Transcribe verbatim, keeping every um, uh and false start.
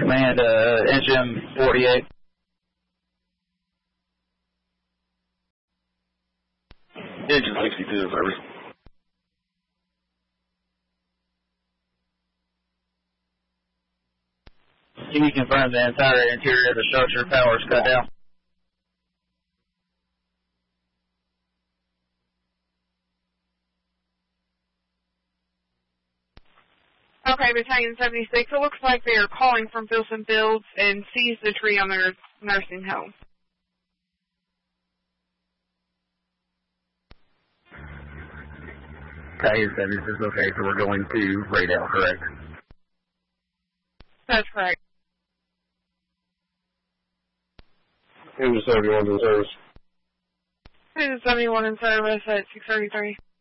Command, uh, N G M forty-eight. Engine sixty-two, service. Can you confirm the entire interior of the structure power is cut down? Okay, Battalion seventy-six, it looks like they are calling from Filson Fields and seized the tree on their nursing home. Battalion seventy-six, okay, so we're going to radar, correct? That's correct. Engine seventy-one in service. Engine seventy-one in service at six thirty-three.